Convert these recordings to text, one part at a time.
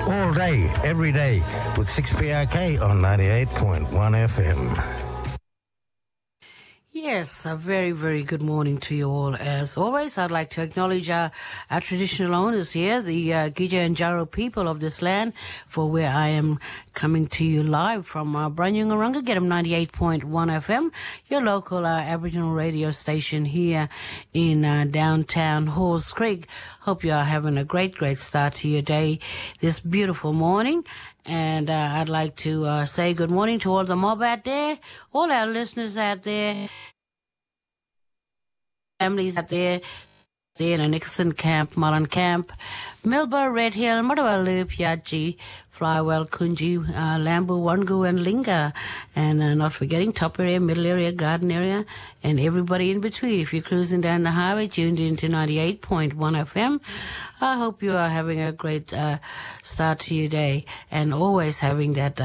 all day, every day with 6PRK on 98.1 FM. Yes, a very, very good morning to you all. As always, I'd like to acknowledge our traditional owners here, the Gija and Jaro people of this land, for where I am coming to you live from Branyungarunga, get 'em 98.1 FM, your local Aboriginal radio station here in downtown Halls Creek. Hope you are having a great, great start to your day this beautiful morning. And I'd like to say good morning to all the mob out there, all our listeners out there, families out there in a Nixon Camp, Mullen Camp, Milba, Red Hill, Marawa Loop, Yaji, Flywell, Kunji, Lambu, Wangu and Linga, and not forgetting top area, middle area, garden area, and everybody in between. If you're cruising down the highway, tuned into 98.1 FM, I hope you are having a great start to your day and always having that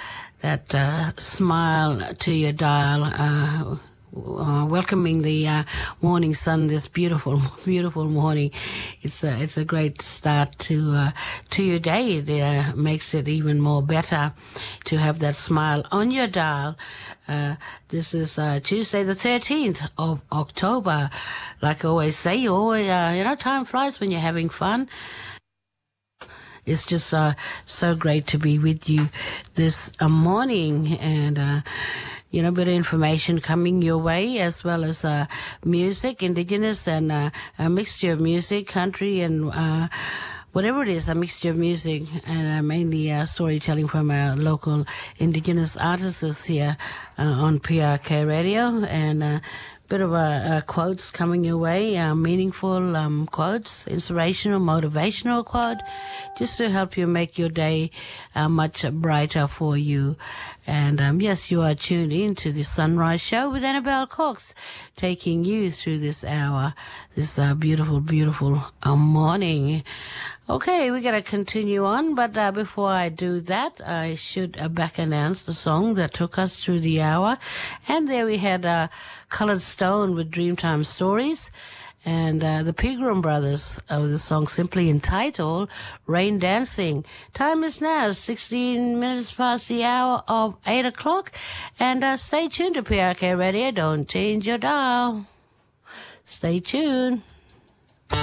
smile to your dial, welcoming the morning sun this beautiful, beautiful morning. It's a great start to your day. It makes it even more better to have that smile on your dial. This is Tuesday the 13th of October. Like I always say, you always, time flies when you're having fun. It's just so great to be with you this morning, and a bit of information coming your way, as well as music, Indigenous, and a mixture of music, country, and whatever it is, a mixture of music, and mainly storytelling from our local Indigenous artists here on PRK Radio, and bit of quotes coming your way, meaningful quotes, inspirational, motivational quote, just to help you make your day much brighter for you. And yes, you are tuned in to the Sunrise Show with Annabelle Cox, taking you through this hour, this beautiful, beautiful morning. Okay, we got to continue on, but before I do that, I should back announce the song that took us through the hour. And there we had Coloured Stone with Dreamtime Stories, and the Pegram Brothers with the song simply entitled Rain Dancing. Time is now 16 minutes past the hour of 8 o'clock, and stay tuned to PRK Radio. Don't change your dial. Stay tuned.